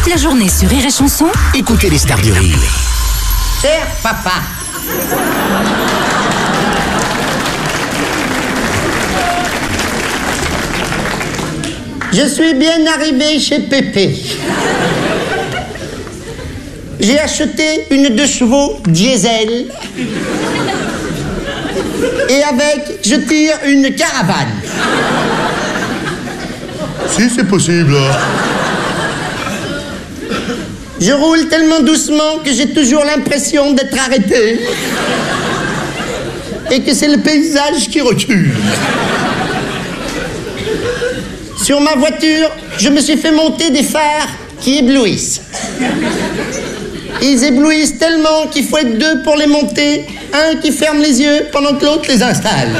la journée sur Rire et Chanson, Écoutez les stars du rire. Cher papa, je suis bien arrivé chez Pépé. J'ai acheté une 2 chevaux diesel. Et avec, je tire une caravane. Si, c'est possible. Je roule tellement doucement que j'ai toujours l'impression d'être arrêté. Et que c'est le paysage qui recule. Sur ma voiture, je me suis fait monter des phares qui éblouissent. Ils éblouissent tellement qu'il faut être 2 pour les monter, un qui ferme les yeux pendant que l'autre les installe.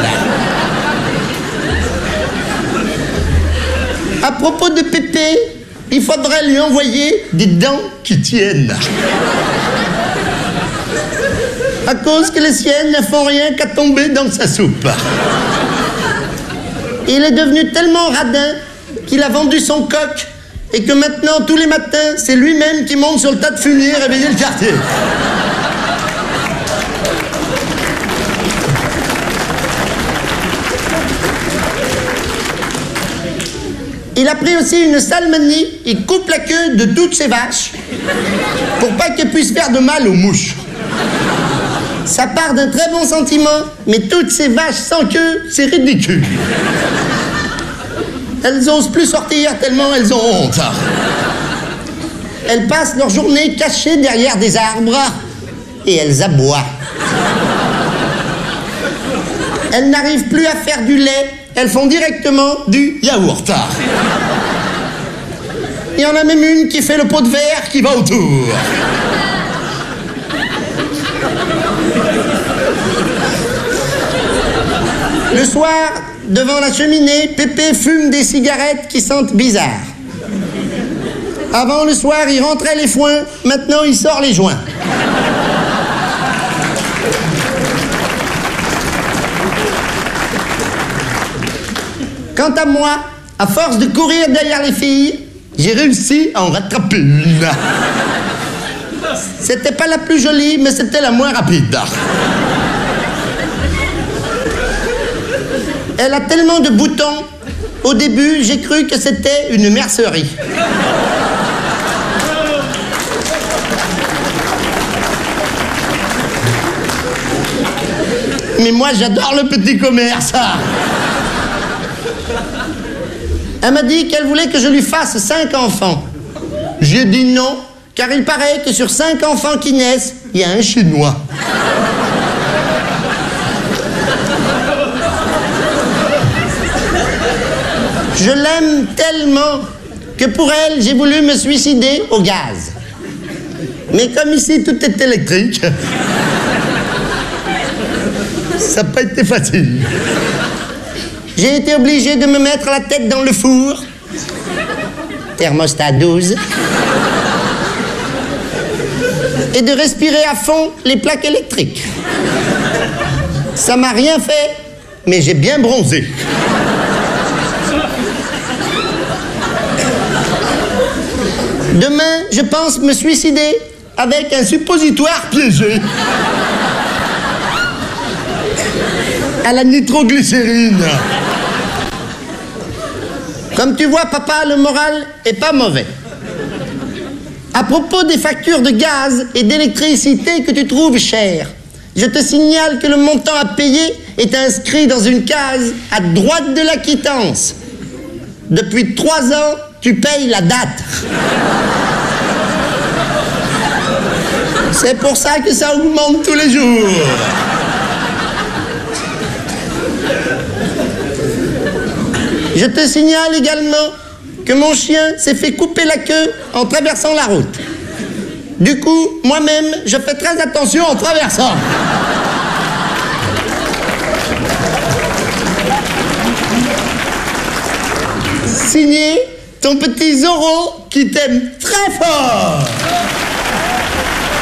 À propos de Pépé, il faudrait lui envoyer des dents qui tiennent. À cause que les siennes ne font rien qu'à tomber dans sa soupe. Il est devenu tellement radin qu'il a vendu son coq et que maintenant, tous les matins, c'est lui-même qui monte sur le tas de fumier réveiller le quartier. Il a pris aussi une sale manie, il coupe la queue de toutes ses vaches pour pas qu'elles puissent faire de mal aux mouches. Ça part d'un très bon sentiment, mais toutes ces vaches sans queue, c'est ridicule. Elles osent plus sortir tellement elles ont honte. Elles passent leur journée cachées derrière des arbres et elles aboient. Elles n'arrivent plus à faire du lait, elles font directement du yaourt. Il y en a même une qui fait le pot de verre qui va autour. Le soir, devant la cheminée, Pépé fume des cigarettes qui sentent bizarre. Avant le soir, il rentrait les foins, maintenant il sort les joints. Quant à moi, à force de courir derrière les filles, j'ai réussi à en rattraper une. C'était pas la plus jolie, mais c'était la moins rapide. Elle a tellement de boutons, au début, j'ai cru que c'était une mercerie. Mais moi, j'adore le petit commerce. Elle m'a dit qu'elle voulait que je lui fasse 5 enfants. J'ai dit non, car il paraît que sur 5 enfants qui naissent, il y a un Chinois. Je l'aime tellement que pour elle, j'ai voulu me suicider au gaz. Mais comme ici, tout est électrique, ça n'a pas été facile. J'ai été obligé de me mettre la tête dans le four, thermostat 12, et de respirer à fond les plaques électriques. Ça m'a rien fait, mais j'ai bien bronzé. Demain, je pense me suicider avec un suppositoire piégé. À la nitroglycérine. Comme tu vois, papa, le moral est pas mauvais. À propos des factures de gaz et d'électricité que tu trouves chères, je te signale que le montant à payer est inscrit dans une case à droite de la quittance. Depuis 3 ans, tu payes la date. C'est pour ça que ça augmente tous les jours. Je te signale également que mon chien s'est fait couper la queue en traversant la route. Du coup, moi-même, je fais très attention en traversant. Signé ton petit Zorro qui t'aime très fort.